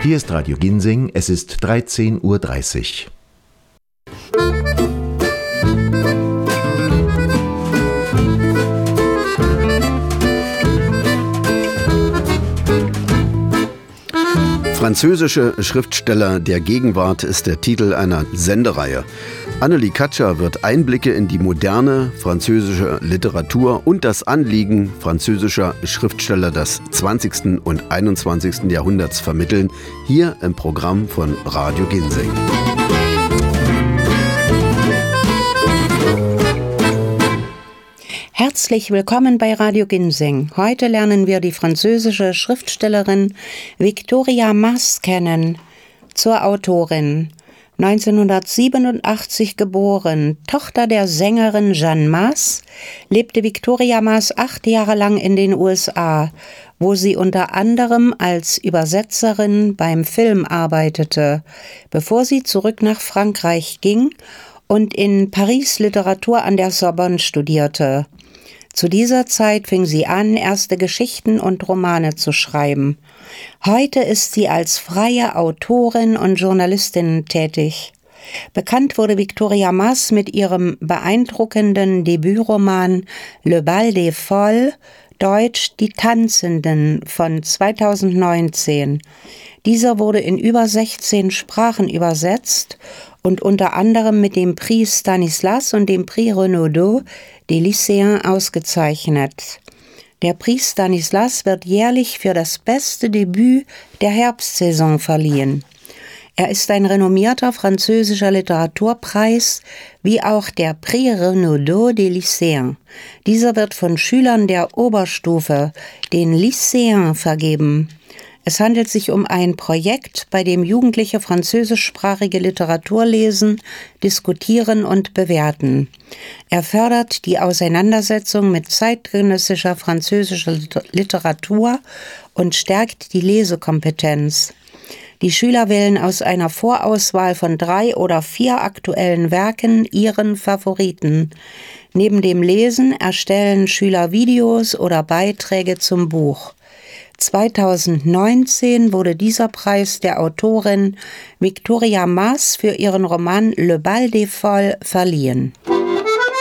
Hier ist Radio Ginseng, es ist 13:30 Uhr. Französische Schriftsteller der Gegenwart ist der Titel einer Sendereihe. Annelie Katscher wird Einblicke in die moderne französische Literatur und das Anliegen französischer Schriftsteller des 20. und 21. Jahrhunderts vermitteln, hier im Programm von Radio Ginseng. Herzlich willkommen bei Radio Ginseng. Heute lernen wir die französische Schriftstellerin Victoria Mas kennen, zur Autorin. 1987 geboren, Tochter der Sängerin Jeanne Mas, lebte Victoria Mas 8 Jahre lang in den USA, wo sie unter anderem als Übersetzerin beim Film arbeitete, bevor sie zurück nach Frankreich ging und in Paris Literatur an der Sorbonne studierte. Zu dieser Zeit fing sie an, erste Geschichten und Romane zu schreiben. Heute ist sie als freie Autorin und Journalistin tätig. Bekannt wurde Victoria Mas mit ihrem beeindruckenden Debütroman Le Bal des Folles, deutsch Die Tanzenden von 2019. Dieser wurde in über 16 Sprachen übersetzt und unter anderem mit dem Prix Stanislas und dem Prix Renaudot des Lycéens ausgezeichnet. Der Prix Stanislas wird jährlich für das beste Debüt der Herbstsaison verliehen. Er ist ein renommierter französischer Literaturpreis, wie auch der Prix Renaudot des Lycéens. Dieser wird von Schülern der Oberstufe, den Lycéens, vergeben. Es handelt sich um ein Projekt, bei dem Jugendliche französischsprachige Literatur lesen, diskutieren und bewerten. Er fördert die Auseinandersetzung mit zeitgenössischer französischer Literatur und stärkt die Lesekompetenz. Die Schüler wählen aus einer Vorauswahl von 3 oder 4 aktuellen Werken ihren Favoriten. Neben dem Lesen erstellen Schüler Videos oder Beiträge zum Buch. 2019 wurde dieser Preis der Autorin Victoria Mas für ihren Roman Le Bal des Folles verliehen.